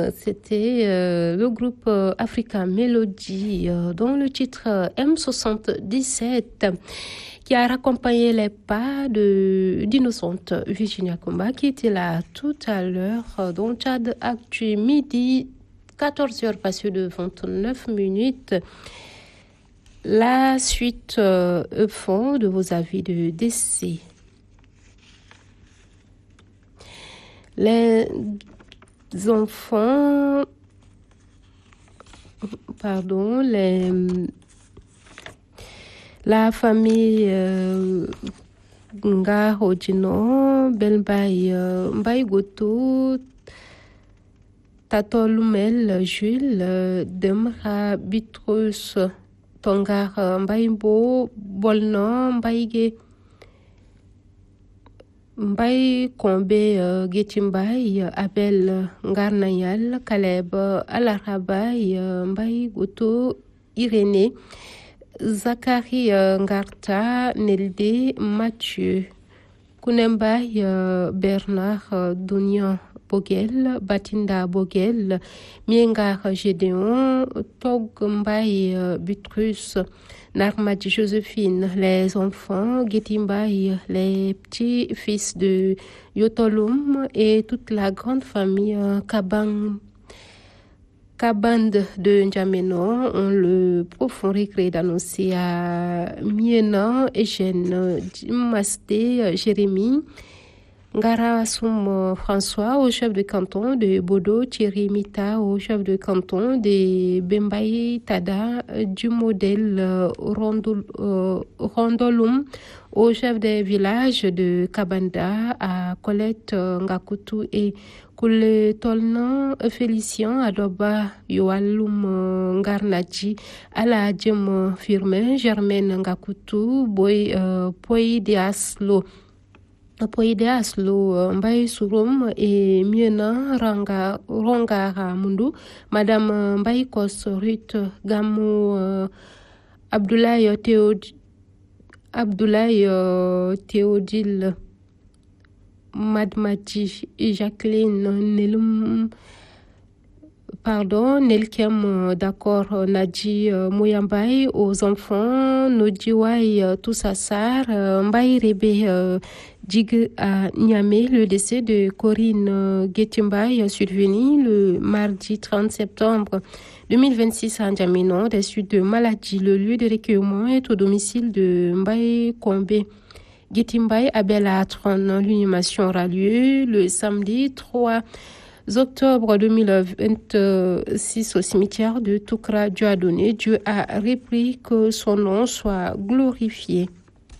c'était le groupe Africa Melody dont le titre M77 qui a raccompagné les pas d'innocente Virginia Kumba qui était là tout à l'heure dans Tchad Actu midi 14h passé de 29 minutes. La suite au fond de vos avis de décès. Les enfants, la famille Nga Hodino, Belbay Mbay Goto, Tato Lumel, Jules, Demra Bitrus, Tongar Mbaimbo, Bolno, Mbaige, Mbay Kombe, Getimbay, Abel Ngarnayal, Kaleb, Alarabay, Mbay Goto, Irénée, Zachary Ngarta, Nelde, Mathieu, Kounembay, Bernard Dounian Bogel, Batinda Bogel, Miengar Gédéon, Togmbay Butrus, Narmadi Joséphine, les enfants, Getimbay, les petits-fils de Yotolum et toute la grande famille Kaband de N'Djamena ont le profond regret d'annoncer à Miena, Eugène, Masté, Jérémy, Ngara Soum François au chef de canton de Bodo, Thierry Mita au chef de canton de Bembaye Tada, du modèle Rondolum au chef des villages de Kabanda, à Colette Ngakutu et Koule Tolnan, Félicien, Adoba, Yoalum Ngarnaji, Ala Djem Firmin, Germaine Ngakutu, Boy Poideaslo. Poideaslo, Mbaye Souroum et Miena Rongara Mundu, Madame Mbaye Kos Ruth Gamou, Abdoulaye Théodile, Madmati, Jacqueline, Nelkem, d'accord, Nadji Mouyambaye, aux enfants, Nodiwai Toussassar, Mbaye Rebe, Dig à Niamey, le décès de Corinne Getimbaye survenu le mardi 30 septembre 2026 à N'Djamena, des suites de maladie. Le lieu de recueillement est au domicile de Mbaye Kombe. Getimbaye à Belatron. L'inhumation aura lieu le samedi 3 octobre 2026 au cimetière de Toukra. Dieu a donné, Dieu a repris, que son nom soit glorifié.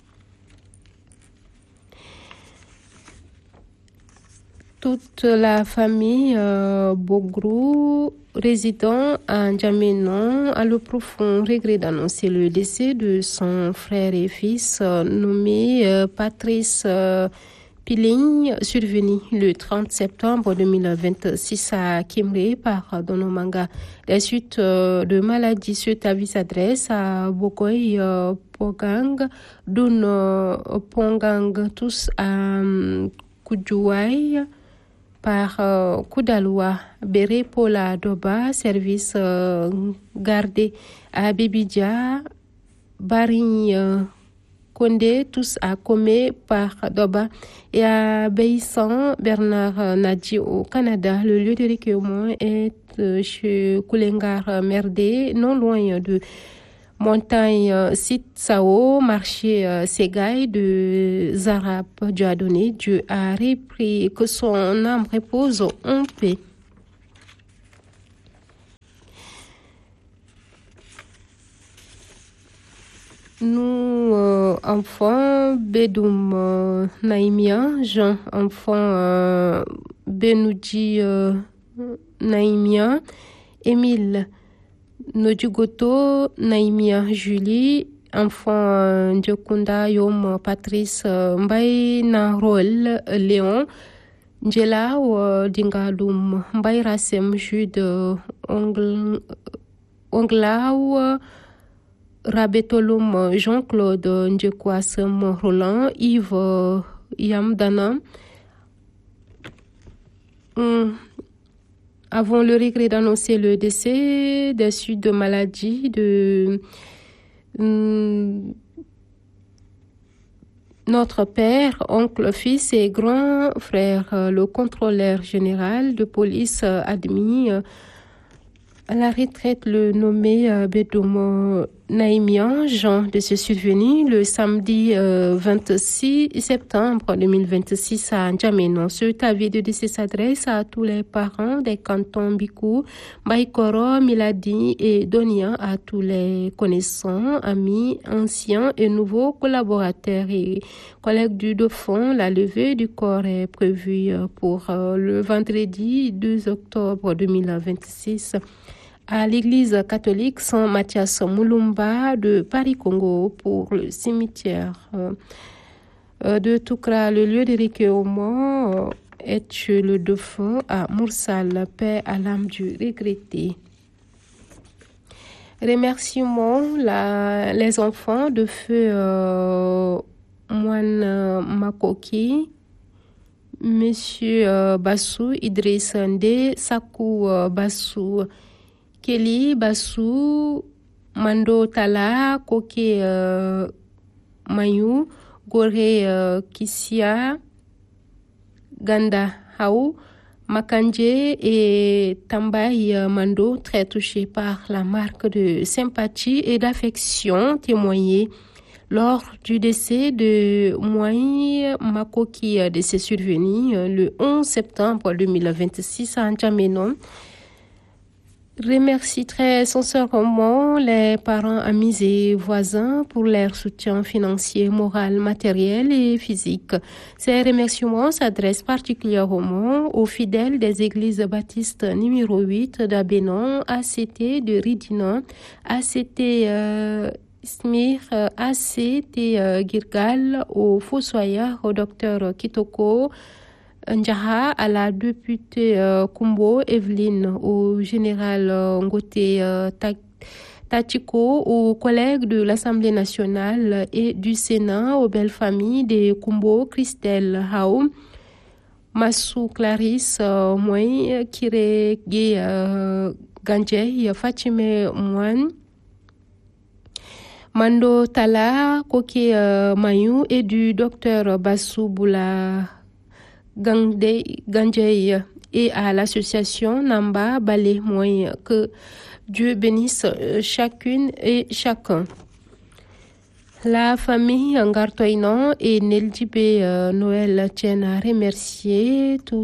Toute la famille Bogrou, résidant à N'Djamena, a le profond regret d'annoncer le décès de son frère et fils nommé Patrice Piling, survenu le 30 septembre 2026 à Kimré par Donomanga. Les suites de maladie suite à vie s'adresse à Bokoy Pogang, Dun Pongang, tous à Koudjouaï, par Koudaloua, Béré Pola Doba, service gardé à Bibidia, Baring Kondé, tous à Komé par Doba, et à Baïssan, Bernard Nadji au Canada. Le lieu de recueillement est chez Koulengar Merdé, non loin de Montagne Site Sao, marché Segaï de Zarap. Dieu a donné, Dieu a repris, que son âme repose en paix. Nous, enfants, Bedoum Naïmia, Jean, enfant Benoudi Naïmia, Émile Nodjugoto, Naïmia Julie, enfant Ndjokunda Yom Patrice Mbaye Narol Léon, Njela Dingalum Mbaye Rassem Jude Onglaou Rabetolum Jean-Claude Ndjekwasem Roland, Yves Yamdana, avons le regret d'annoncer le décès des suites de maladie de notre père, oncle, fils et grand frère, le contrôleur général de police admis à la retraite, le nommé Bedomo Naïmian Jean de ce survenu le samedi 26 septembre 2026 à N'Djamena. Ce avis de décès s'adresse à tous les parents des cantons Bikou, Baïkoro, Miladi et Donia, à tous les connaissants, amis, anciens et nouveaux collaborateurs et collègues du Dauphin. La levée du corps est prévue pour le vendredi 2 octobre 2026. À l'église catholique Saint-Mathias Moulumba de Paris-Congo pour le cimetière de Toukra. Le lieu de recueillement est chez le Dauphin à Moursal, paix à l'âme du regretté. Remerciements les enfants de feu Moine Makoki, Monsieur Bassou, Idriss Ndé, Sakou Bassou, Kelly Bassou, Mando Tala, Koke Mayou, Gore Kissia, Ganda Haou, Makandje et Tambaï Mando, très touchés par la marque de sympathie et d'affection témoignée lors du décès de Moïse Makoki, décès survenu le 11 septembre 2026 à N'Djamena. Remercie très sincèrement les parents, amis et voisins pour leur soutien financier, moral, matériel et physique. Ces remerciements s'adressent particulièrement aux fidèles des églises baptistes numéro 8 d'Abénon, ACT de Ridina, ACT Smir, ACT Girgal, au fossoyeur, au docteur Kitoko Ndjaha, à la députée Kumbo Evelyne, au général Ngote Tachiko, aux collègues de l'Assemblée nationale et du Sénat, aux belles familles des Kumbo, Christelle Hao, Massou Clarisse Moy, Kirege Ganjei, Fatime Mouane, Mando Tala, Koke Mayou et du docteur Bassou Boula Ganjei et à l'association Namba Balé Moy. Que Dieu bénisse chacune et chacun. La famille Ngartoinan et Neldjibé Noël tiennent à remercier tous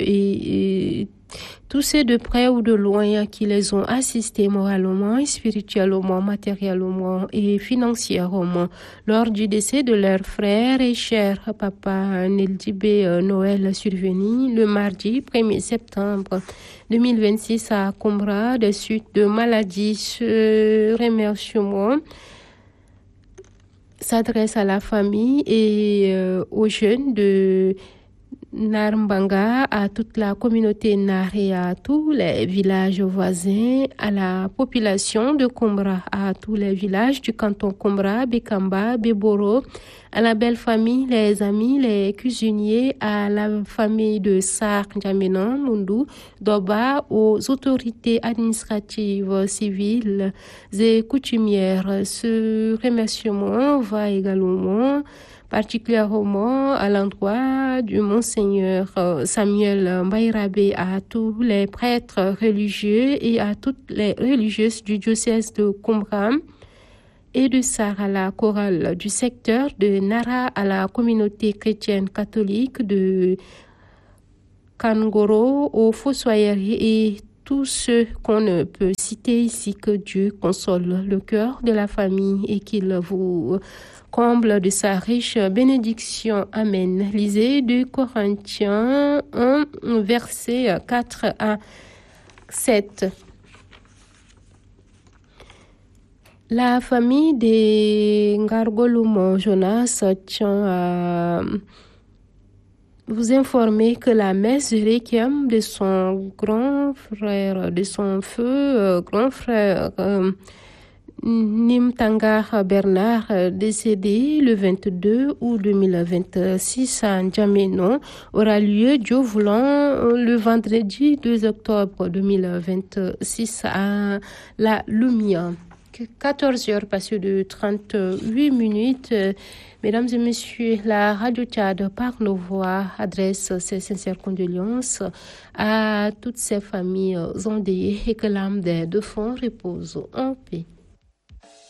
ceux de près ou de loin qui les ont assistés moralement, spirituellement, matériellement et financièrement lors du décès de leur frère et cher papa Neldjibé Noël survenu le mardi 1er septembre 2026 à Kombra des suites de maladie. Ce remerciement s'adresse à la famille et aux jeunes de Narmbanga, à toute la communauté Nar et à tous les villages voisins, à la population de Kombra, à tous les villages du canton Kombra, Bekamba, Beboro, à la belle famille, les amis, les cuisiniers, à la famille de Sark, N'Djamena, Mundu, Doba, aux autorités administratives, civiles et coutumières. Ce remerciement va également particulièrement à l'endroit du Monseigneur Samuel Mbairabé, à tous les prêtres religieux et à toutes les religieuses du diocèse de Kombra et de Sar, à la chorale du secteur de Nara, à la communauté chrétienne catholique de Kangoro, aux fossoyeurs et tous ceux qu'on ne peut citer ici. Que Dieu console le cœur de la famille et qu'il vous comble de sa riche bénédiction. Amen. Lisez 2 Corinthiens 1, versets 4 à 7. La famille des Ngargolumo Jonas tient à vous informer que la messe de Requiem de son grand frère, de son feu grand frère Nimtangar Bernard, décédé le 22 août 2026 à N'Djamena, aura lieu, Dieu voulant, le vendredi 2 octobre 2026 à La Lumia. 14 heures passées de 38 minutes. Mesdames et messieurs, la Radio Tchad par nos voix adresse ses sincères condoléances à toutes ces familles endeuillées et que l'âme des défunts repose en paix.